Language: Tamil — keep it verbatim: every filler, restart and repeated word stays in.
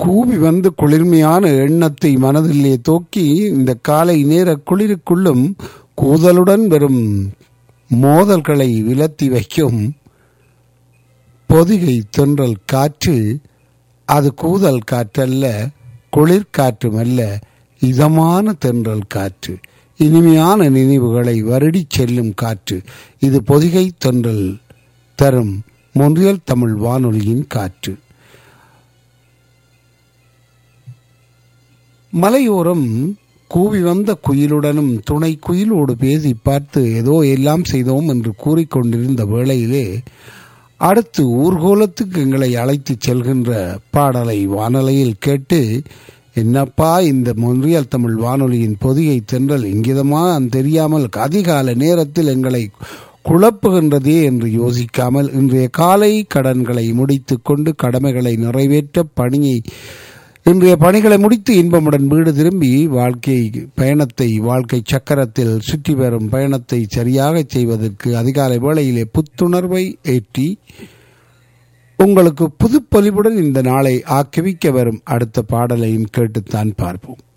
கூவி வந்து குளிர்மையான எண்ணத்தை மனதிலே தோக்கி இந்த காலை நேர குளிருக்குள்ளும் கூதலுடன் வரும் மோதல்களை விலத்தி வைக்கும் பொதிகை தென்றல் காற்று. அது கூதல் காற்றல்ல, குளிர்காற்றுமல்ல, இதமான தென்றல் காற்று, இனிமையான நினைவுகளை வருடி செல்லும் காற்று. இது பொதிகை தென்றல் தரும் மொன்றியல் தமிழ் வானொலியின் காற்று. மலையோரம் கூவி வந்த குயிலுடனும் துணை குயிலோடு பேசி பார்த்து ஏதோ எல்லாம் செய்தோம் என்று கூறிக்கொண்டிருந்த வேளையிலே அடுத்து ஊர்கோலத்துக்கு எங்களை அழைத்து செல்கின்ற பாடலை வானொலியில் கேட்டு, என்னப்பா இந்த மொன்றியல் தமிழ் வானொலியின் பொதிகை தென்றல் இங்கிதமா தெரியாமல் அதிகால நேரத்தில் எங்களை குழப்புகின்றதே என்று யோசிக்காமல் இன்றைய காலை கடன்களை முடித்து கொண்டு கடமைகளை நிறைவேற்ற பணியை இன்றைய பணிகளை முடித்து இன்பமுடன் வீடு திரும்பி வாழ்க்கை பயணத்தை வாழ்க்கை சக்கரத்தில் சுற்றி வரும் பயணத்தை சரியாக செய்வதற்கு அதிகாலை வேளையிலே புத்துணர்வை ஏற்றி உங்களுக்கு புதுப்பொலிவுடன் இந்த நாளை ஆக்கிவிக்க வரும் அடுத்த பாடலையும் கேட்டுத்தான் பார்ப்போம்.